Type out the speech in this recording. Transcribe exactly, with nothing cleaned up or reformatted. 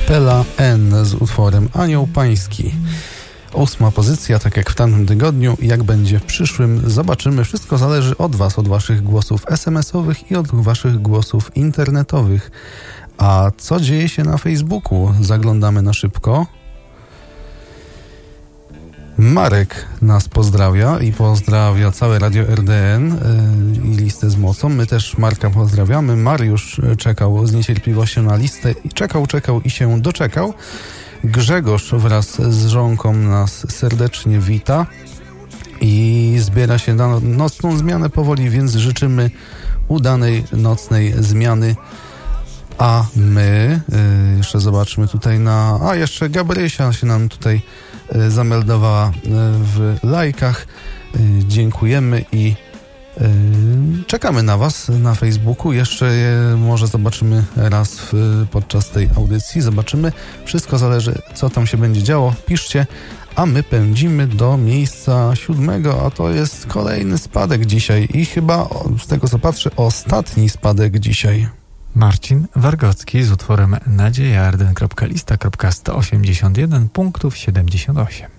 Pela N z utworem Anioł Pański. Ósma pozycja, tak jak w tamtym tygodniu. Jak będzie w przyszłym, zobaczymy. Wszystko zależy od was, od waszych głosów es em es owych i od waszych głosów internetowych. A co dzieje się na Facebooku? Zaglądamy na szybko. Marek nas pozdrawia i pozdrawia całe Radio R D N yy, i listę z mocą. My też Marka pozdrawiamy. Mariusz czekał z niecierpliwością na listę i czekał, czekał i się doczekał. Grzegorz wraz z żonką nas serdecznie wita i zbiera się na nocną zmianę powoli, więc życzymy udanej nocnej zmiany. A my y, jeszcze zobaczmy tutaj na... A jeszcze Gabrysia się nam tutaj y, zameldowała y, w lajkach. Y, dziękujemy i y, czekamy na was na Facebooku. Jeszcze je może zobaczymy raz w, podczas tej audycji. Zobaczymy. Wszystko zależy, co tam się będzie działo. Piszcie, a my pędzimy do miejsca siódmego, a to jest kolejny spadek dzisiaj i chyba z tego, co patrzę, ostatni spadek dzisiaj. Marcin Wargocki z utworem nadzieja arden kropka lista kropka sto osiemdziesiąt jeden punktów siedemdziesiąt osiem.